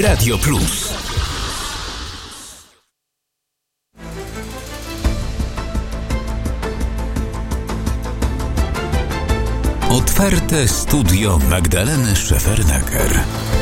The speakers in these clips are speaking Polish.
Radio Plus. Otwarte studio Magdaleny Szefernaker.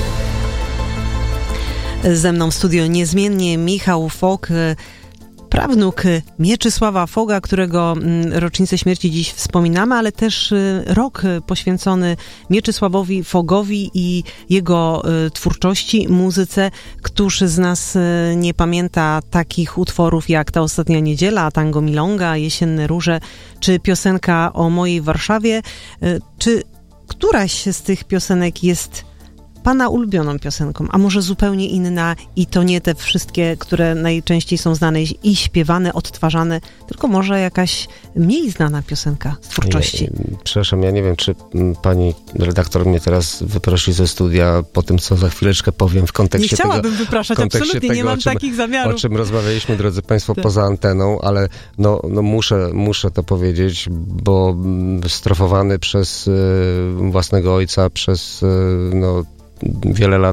Ze mną w studio niezmiennie Michał Fog, prawnuk Mieczysława Foga, którego rocznicę śmierci dziś wspominamy, ale też rok poświęcony Mieczysławowi Fogowi i jego twórczości, muzyce. Któż z nas nie pamięta takich utworów jak Ta ostatnia niedziela, Tango Milonga, Jesienne róże, czy piosenka o mojej Warszawie? Czy któraś z tych piosenek jest Pana ulubioną piosenką, a może zupełnie inna i to nie te wszystkie, które najczęściej są znane i śpiewane, odtwarzane, tylko może jakaś mniej znana piosenka z twórczości? Przepraszam, ja nie wiem, czy pani redaktor mnie teraz wyprosi ze studia po tym, co za chwileczkę powiem w kontekście tego. Nie chciałabym wypraszać, absolutnie, nie mam takich zamiarów. O czym rozmawialiśmy, drodzy państwo, poza anteną, ale muszę to powiedzieć, bo strofowany przez własnego ojca, przez wiele lat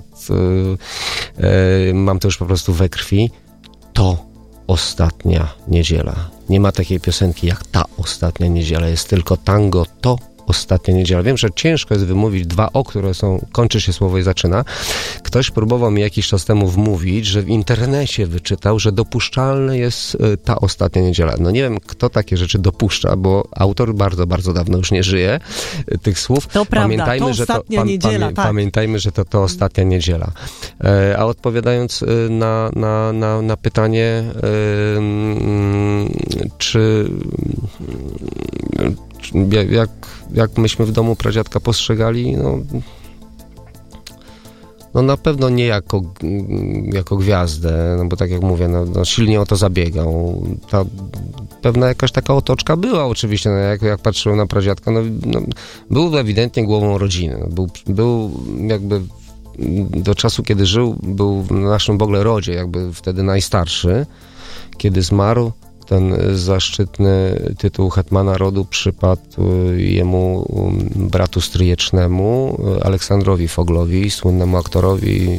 mam to już po prostu we krwi. To ostatnia niedziela. Nie ma takiej piosenki jak Ta ostatnia niedziela. Jest tylko tango To ostatnia niedziela. Wiem, że ciężko jest wymówić dwa O, które kończy się słowo i zaczyna. Ktoś próbował mi jakiś czas temu wmówić, że w internecie wyczytał, że dopuszczalne jest Ta ostatnia niedziela. No nie wiem, kto takie rzeczy dopuszcza, bo autor bardzo, bardzo dawno już nie żyje tych słów. To prawda, to ostatnia niedziela, tak. Pamiętajmy, że to ostatnia niedziela. A odpowiadając na pytanie, czy jak myśmy w domu pradziadka postrzegali, no na pewno nie jako gwiazdę, no bo tak jak mówię, silnie o to zabiegał. Ta pewna jakaś taka otoczka była oczywiście, jak patrzyłem na pradziadka, był ewidentnie głową rodziny. Był jakby do czasu, kiedy żył, był w naszym w ogóle rodzie, jakby wtedy najstarszy. Kiedy zmarł, ten zaszczytny tytuł hetmana rodu przypadł jemu bratu stryjecznemu, Aleksandrowi Foglowi, słynnemu aktorowi,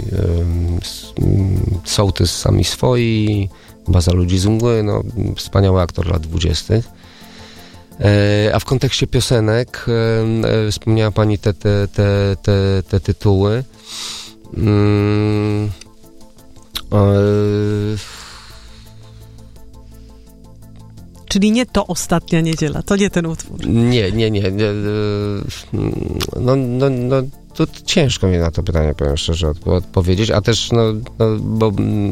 sołtys sami swoi, baza ludzi z mgły, wspaniały aktor lat 20. A w kontekście piosenek wspomniała pani te tytuły. Czyli nie To ostatnia niedziela, to nie ten utwór. Nie. To ciężko mi na to pytanie, powiem szczerze, odpowiedzieć, a też, bo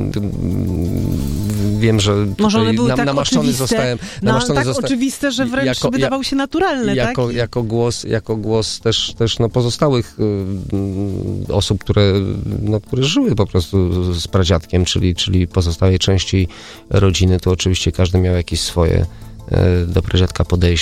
wiem, że może one były tak namaszczony zostałem. Oczywiste, że wręcz wydawał się naturalne, tak? Jako głos też pozostałych osób, które żyły po prostu z pradziadkiem, czyli pozostałej części rodziny, to oczywiście każdy miał jakieś swoje do pradziadka podejście.